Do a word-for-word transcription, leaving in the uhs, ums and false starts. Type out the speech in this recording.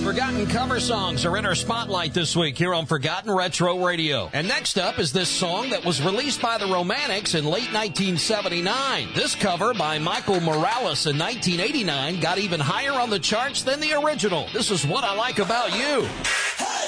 Forgotten cover songs are in our spotlight this week here on Forgotten Retro Radio. And next up is this song that was released by the Romantics in late nineteen seventy-nine. This cover by Michael Morales in nineteen eighty-nine got even higher on the charts than the original. This is What I Like About You.